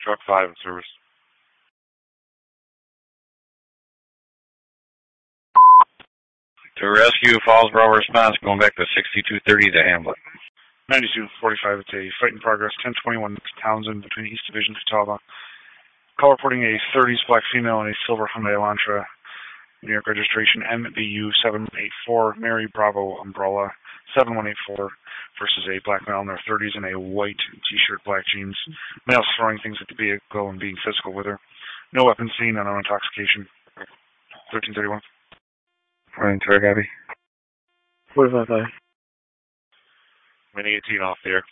Truck 5 in service. To rescue, Fallsboro response, going back to 6230 to Hamlet. 9245, it's a fight in progress, 1021 Townsend between East Division to Catawba. Call reporting a 30s black female in a silver Hyundai Elantra, New York registration MBU 784, Mary Bravo Umbrella 7184 versus a black male in their 30s in a white t-shirt, black jeans. Male throwing things at the vehicle and being physical with her. No weapon seen, no intoxication. 1331. Morning, Tour Gabby. 45. Mini 18 off there.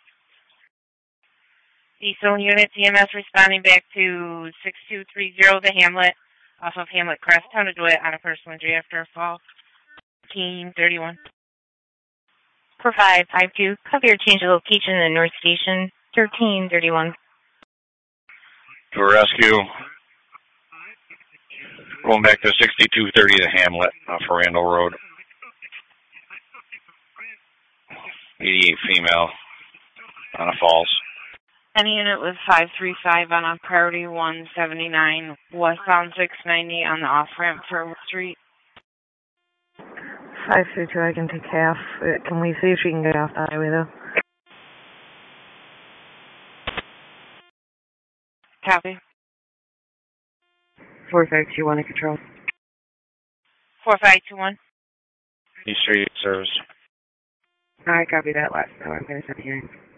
Diesel unit EMS responding back to 6230 the Hamlet, off of Hamlet Crosstown to DeWitt on a personal injury after a fall. 1331. 4552, copy your change of location in North Station, 1331. To rescue, going back to 6230 to Hamlet off Randall Road. 88 female on a falls. Any unit with 535 on a priority 179 westbound 690 on the off-ramp for Wood Street. 532, I can take half. Can we see if she can get off the highway, though? Copy. 4521 in control. 4521. East Street service. I copy that last, so I'm going to send you.